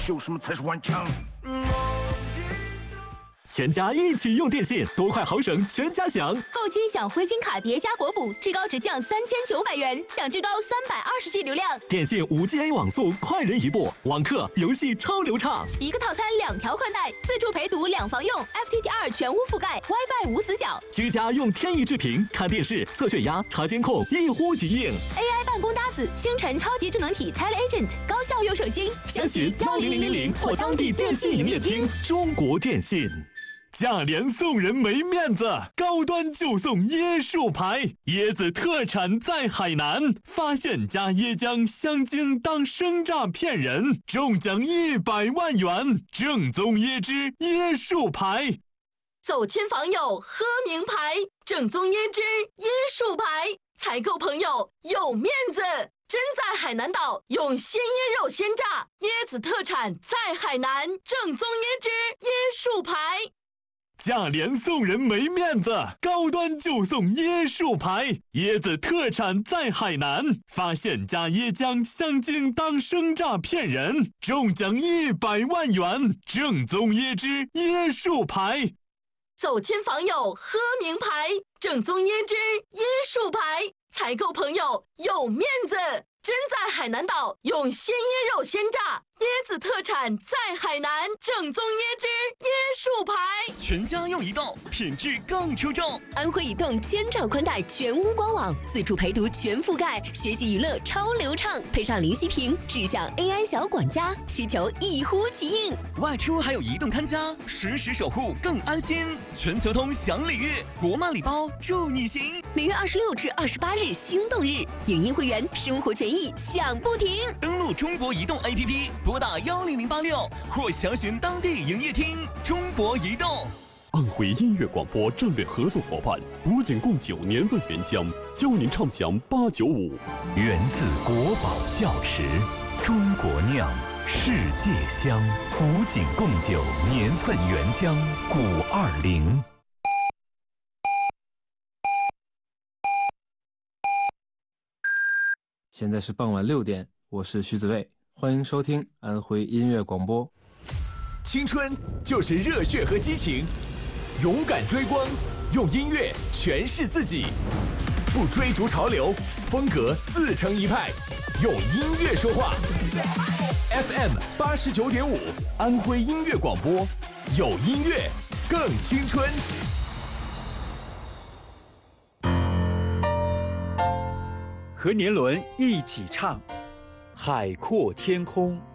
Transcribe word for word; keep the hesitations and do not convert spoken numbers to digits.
秀什么才是顽强？ 全家一起用电信，多快好省，全家享。 购机享灰金卡叠加国补，至高直降三千九百元，享至高三百二十 G 流量。 电信五 G A 网速，快人一步，网课游戏超流畅。 一个套餐两条宽带，自助陪读两房用 ，F T T R 全屋覆盖 ，WiFi 无死角。 居家用天翼智屏看电视、测血压、查监控，一呼即应。 A I 办公搭子，星辰超级智能体 TeleAgent， 高效又省心。 详询幺零零零零或当地电信营业厅。中国电信。价廉送人没面子，高端就送椰树牌，椰子特产在海南，发现加椰浆香精当生榨骗人，中奖一百万元，正宗椰汁椰树牌。 走亲访友喝名牌，正宗椰汁椰树牌，采购朋友有面子。真在海南岛用鲜椰肉鲜榨，椰子特产在海南，正宗椰汁椰树牌。 价廉送人没面子，高端就送椰树牌，椰子特产在海南，发现加椰浆香精当生榨骗人，中奖一百万元，正宗椰汁椰树牌。 走亲访友喝名牌，正宗椰汁椰树牌，采购朋友有面子。真在海南岛用鲜椰肉鲜榨，椰子特产在海南，正宗椰汁椰树牌。 全家用移动，品质更出众。 安徽移动千兆宽带全屋官网，自助陪读全覆盖，学习娱乐超流畅，配上零息屏，智享 A I 小管家，需求一呼即应。 外出还有移动看家，实时守护更安心。全球通享礼遇，国漫礼包助你行。 每月二十六至二十八日心动日，影音会员生活权益享不停。 登录中国移动 A P P， 拨打幺零零八六或详询当地营业厅。中国移动。 安徽音乐广播战略合作伙伴古井贡酒年份原浆，邀您畅享八九五。 源自国宝窖池，中国酿，世界香。古井贡酒年份原浆古二零。 现在是傍晚六点，我是徐子卫，欢迎收听安徽音乐广播。 青春就是热血和激情，勇敢追光，用音乐诠释自己，不追逐潮流，风格自成一派，用音乐说话。F M 八十九点五，安徽音乐广播，有音乐更青春。 和年轮一起唱，海阔天空。